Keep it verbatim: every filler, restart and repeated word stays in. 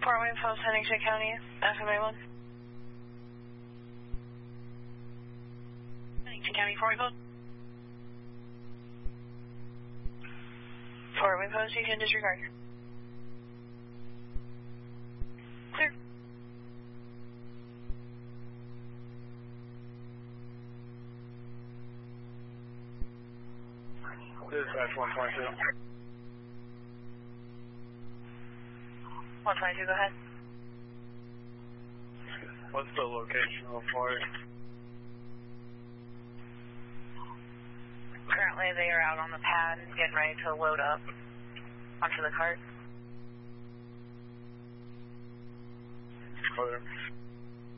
Fort Wayne Post, Huntington County, F M A one. Huntington County, Fort Wayne Post. Fort Wayne Post, you can disregard. Clear. Dispatch one twenty-two. one twenty-two, go ahead. What's the location of the flight? Currently, they are out on the pad getting ready to load up onto the cart. Clear.